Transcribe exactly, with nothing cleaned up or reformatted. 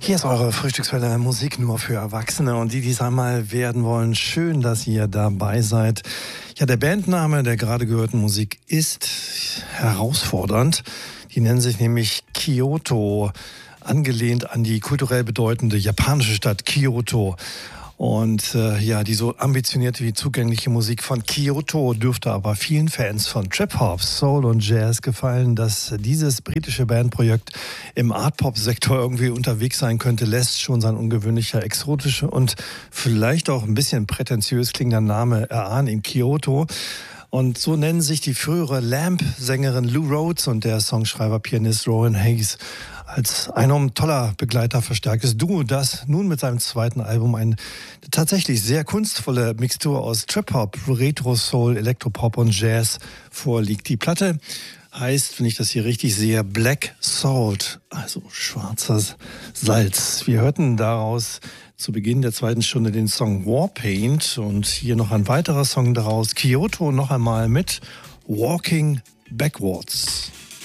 Hier ist eure Frühstückswelle Musik nur für Erwachsene und die, die es einmal werden wollen. Schön, dass ihr dabei seid. Ja, der Bandname der gerade gehörten Musik ist herausfordernd. Die nennen sich nämlich Kyoto, angelehnt an die kulturell bedeutende japanische Stadt Kyoto. Und äh, ja, die so ambitionierte wie zugängliche Musik von Kyoto dürfte aber vielen Fans von Trip-Hop, Soul und Jazz gefallen. Dass dieses britische Bandprojekt im Art-Pop-Sektor irgendwie unterwegs sein könnte, lässt schon sein ungewöhnlicher, exotischer und vielleicht auch ein bisschen prätentiös klingender Name erahnen in Kyoto. Und so nennen sich die frühere Lamp-Sängerin Lou Rhodes und der Songschreiber-Pianist Rowan Hayes als enorm toller Begleiter verstärktes Duo, das nun mit seinem zweiten Album eine tatsächlich sehr kunstvolle Mixtur aus Trip-Hop, Retro-Soul, Elektropop und Jazz vorliegt. Die Platte heißt, wenn ich das hier richtig sehe, Black Salt, also schwarzes Salz. Wir hörten daraus zu Beginn der zweiten Stunde den Song Warpaint und hier noch ein weiterer Song daraus, Kyoto, noch einmal mit Walking Backwards.